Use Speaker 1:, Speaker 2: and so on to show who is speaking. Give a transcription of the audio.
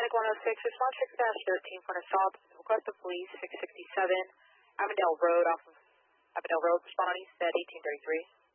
Speaker 1: Mike 106, response to dash 13 for an assault. Request of police 667 Avondale Road off of Avondale Road. Respond on East at 1833.